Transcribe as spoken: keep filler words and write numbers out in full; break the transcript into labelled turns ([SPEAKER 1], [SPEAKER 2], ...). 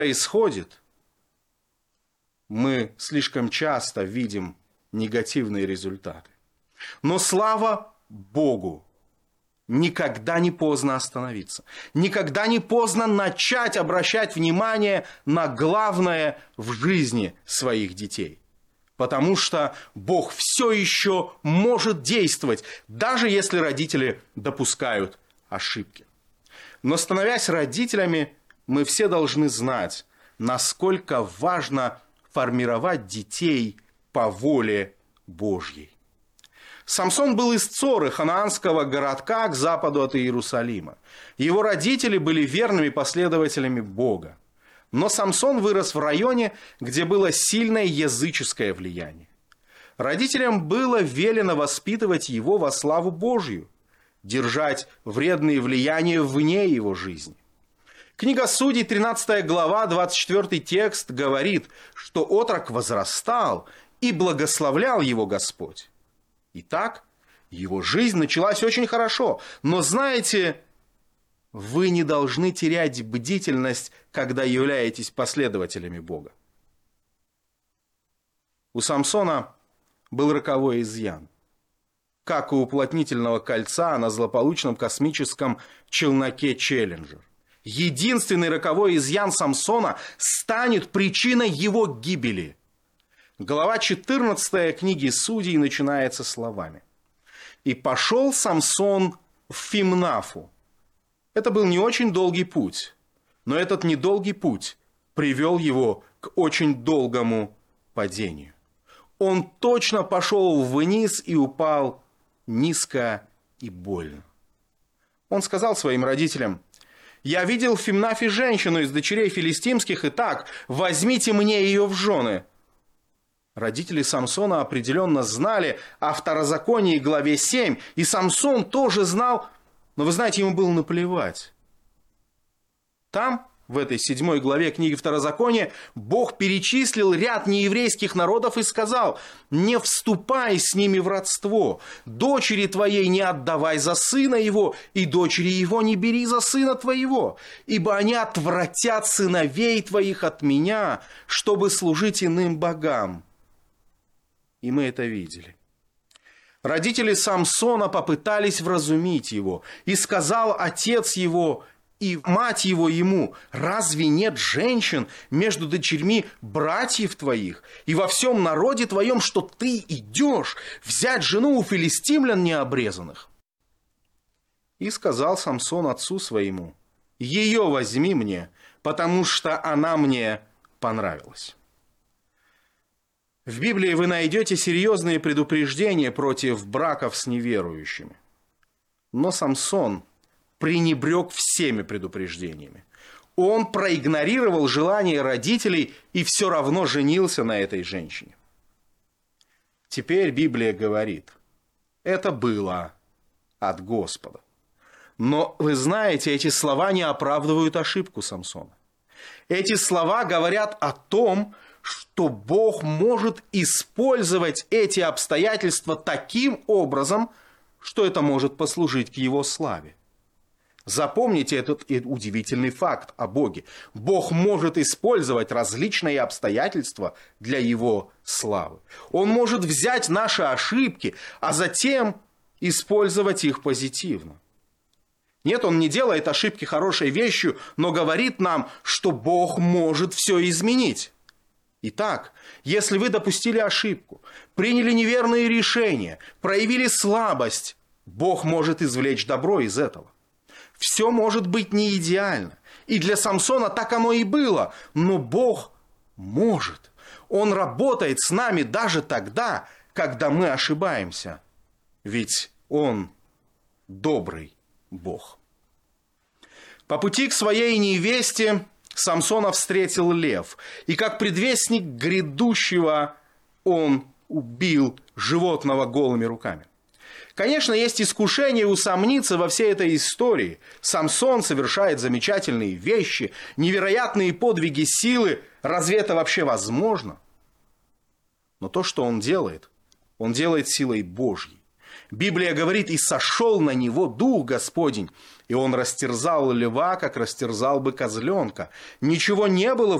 [SPEAKER 1] происходит, мы слишком часто видим негативные результаты. Но слава Богу, никогда не поздно остановиться. Никогда не поздно начать обращать внимание на главное в жизни своих детей. Потому что Бог все еще может действовать, даже если родители допускают ошибки. Но становясь родителями, мы все должны знать, насколько важно формировать детей по воле Божьей. Самсон был из Цоры, ханаанского городка к западу от Иерусалима. Его родители были верными последователями Бога. Но Самсон вырос в районе, где было сильное языческое влияние. Родителям было велено воспитывать его во славу Божью, держать вредные влияния вне его жизни. Книга Судей, тринадцатая глава, двадцать четвёртый текст говорит, что отрок возрастал, и благословлял его Господь. Итак, его жизнь началась очень хорошо. Но знаете, вы не должны терять бдительность, когда являетесь последователями Бога. У Самсона был роковой изъян. Как у уплотнительного кольца на злополучном космическом челноке «Челленджер». Единственный роковой изъян Самсона станет причиной его гибели. Глава четырнадцатая книги Судей начинается словами. «И пошел Самсон в Фимнафу». Это был не очень долгий путь, но этот недолгий путь привел его к очень долгому падению. Он точно пошел вниз и упал низко и больно. Он сказал своим родителям: «Я видел в Фимнафе женщину из дочерей филистимских, и так, возьмите мне ее в жены». Родители Самсона определенно знали о Второзаконии главе семь, и Самсон тоже знал, но вы знаете, ему было наплевать. Там, в этой седьмой главе книги Второзакония, Бог перечислил ряд нееврейских народов и сказал: «Не вступай с ними в родство, дочери твоей не отдавай за сына его, и дочери его не бери за сына твоего, ибо они отвратят сыновей твоих от меня, чтобы служить иным богам». И мы это видели. Родители Самсона попытались вразумить его, и сказал отец его и мать его ему: «Разве нет женщин между дочерьми братьев твоих и во всем народе твоем, что ты идешь взять жену у филистимлян необрезанных?» И сказал Самсон отцу своему: «Ее возьми мне, потому что она мне понравилась». В Библии вы найдете серьезные предупреждения против браков с неверующими. Но Самсон пренебрег всеми предупреждениями. Он проигнорировал желание родителей и все равно женился на этой женщине. Теперь Библия говорит: это было от Господа. Но вы знаете, эти слова не оправдывают ошибку Самсона. Эти слова говорят о том, что Бог может использовать эти обстоятельства таким образом, что это может послужить к Его славе. Запомните этот удивительный факт о Боге. Бог может использовать различные обстоятельства для Его славы. Он может взять наши ошибки, а затем использовать их позитивно. Нет, Он не делает ошибки хорошей вещью, но говорит нам, что Бог может все изменить. Итак, если вы допустили ошибку, приняли неверные решения, проявили слабость, Бог может извлечь добро из этого. Все может быть не идеально. И для Самсона так оно и было. Но Бог может. Он работает с нами даже тогда, когда мы ошибаемся. Ведь Он добрый Бог. По пути к своей невесте Самсона встретил лев, и как предвестник грядущего он убил животного голыми руками. Конечно, есть искушение усомниться во всей этой истории. Самсон совершает замечательные вещи, невероятные подвиги силы. Разве это вообще возможно? Но то, что он делает, он делает силой Божьей. Библия говорит, и сошел на него Дух Господень, и он растерзал льва, как растерзал бы козленка. Ничего не было